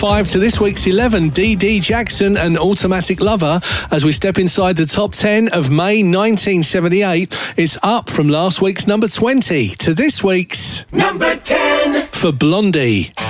5 to this week's 11, D.D. Jackson and Automatic Lover. As we step inside the top 10 of May 1978, it's up from last week's number 20 to this week's number 10 for Blondie.